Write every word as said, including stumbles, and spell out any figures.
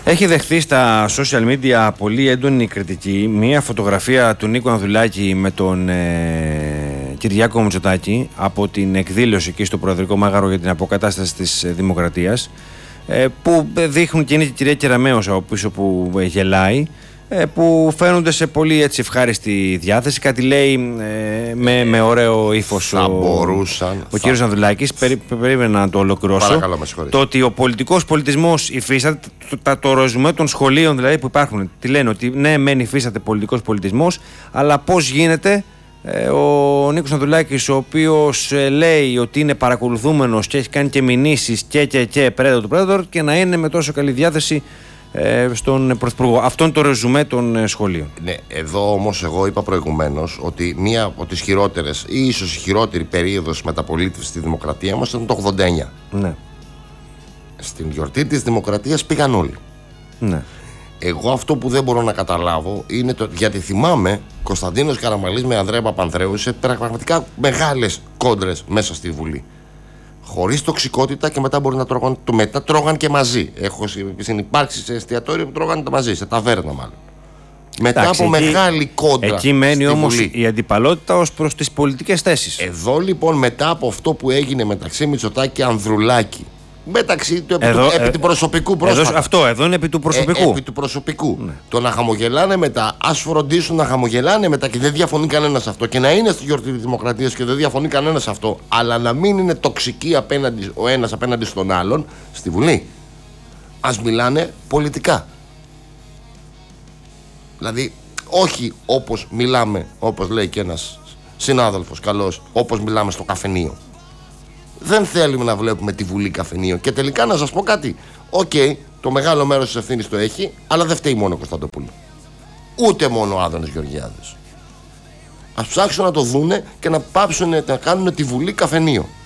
Έχει δεχθεί στα social media πολύ έντονη κριτική μία φωτογραφία του Νίκου Ανδρουλάκη με τον ε, Κυριάκο Μητσοτάκη από την εκδήλωση εκεί στο Προεδρικό Μάγαρο για την αποκατάσταση της Δημοκρατίας, ε, που δείχνουν και είναι η κυρία Κεραμέως από πίσω που ε, γελάει, ε, που φαίνονται σε πολύ έτσι ευχάριστη διάθεση. Κάτι λέει ε, με, με ωραίο ύφος θα ο, μπορούσαν, ο κύριος Ανδρουλάκης. Περί, περίμενα να το ολοκληρώσω. Παρακαλώ, με συγχωρείτε. Το ότι ο πολιτικός πολιτισμός υφίσταται, το, το, το ρεζουμέ των σχολείων δηλαδή που υπάρχουν, τι λένε, ότι ναι, μεν υφίσταται πολιτικός πολιτισμός, αλλά πώς γίνεται ε, ο Νίκος Ανδρουλάκης, ο οποίος ε, λέει ότι είναι παρακολουθούμενος και έχει κάνει και μηνύσεις και και και πρέτο του πρέτο, και να είναι με τόσο καλή διάθεση ε, στον Πρωθυπουργό. Αυτό είναι το ρεζουμέ των ε, σχολείων. Ναι, εδώ όμως εγώ είπα προηγουμένως ότι μία από τις χειρότερες ή ίσως η χειρότερη περίοδος μεταπολίτευσης στη δημοκρατία μας ήταν το ογδόντα εννιά. Ναι. Στην γιορτή της Δημοκρατίας πήγαν όλοι. Ναι. Εγώ αυτό που δεν μπορώ να καταλάβω είναι το. Γιατί θυμάμαι Κωνσταντίνος Καραμαλής με Ανδρέα Παπανδρέου σε πραγματικά μεγάλες κόντρες μέσα στη Βουλή. Χωρίς τοξικότητα, και μετά μπορεί να τρώγαν. Το μετά τρώγαν και μαζί. Έχω συνυπάρξει σε εστιατόριο που τρώγαν μαζί, σε ταβέρνα μάλλον. Μετά Εντάξει, από εκεί, μεγάλη κόντρα. Εκεί μένει όμως Βουλή. η αντιπαλότητα ως προς τις πολιτικές θέσεις. Εδώ λοιπόν, μετά από αυτό που έγινε μεταξύ Μητσοτάκη και Ανδρουλάκη, μεταξύ του επί, εδώ, του, επί ε, του προσωπικού πρόσφατα. Εδώ, αυτό εδώ είναι επί του προσωπικού. Ε, επί του προσωπικού. Ναι. Το να χαμογελάνε μετά, ας φροντίσουν να χαμογελάνε μετά, και δεν διαφωνεί κανένας αυτό, και να είναι στη γιορτή της Δημοκρατίας και δεν διαφωνεί κανένας αυτό, αλλά να μην είναι τοξικοί απέναντι, ο ένας απέναντι στον άλλον στη Βουλή. Ας μιλάνε πολιτικά. Δηλαδή, όχι όπως μιλάμε, όπως λέει και ένας συνάδελφος καλός, όπως μιλάμε στο καφενείο. Δεν θέλουμε να βλέπουμε τη Βουλή καφενείο. Και τελικά να σας πω κάτι. Οκ, okay, το μεγάλο μέρος της ευθύνης το έχει, αλλά δεν φταίει μόνο ο Κωνσταντοπούλου. Ούτε μόνο ο Άδωνης Γεωργιάδης. Ας ψάξουν να το δούνε και να πάψουν να κάνουν τη Βουλή καφενείο.